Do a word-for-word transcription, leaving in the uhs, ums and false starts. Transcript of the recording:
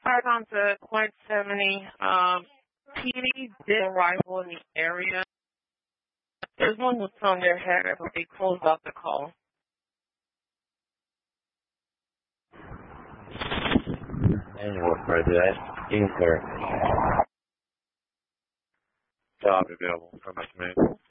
Five on to Point seventy. Um, P D did arrival in the area. There's one who's on their head, but they closed out the call. And what for that? Incorrect. Job available from us, man.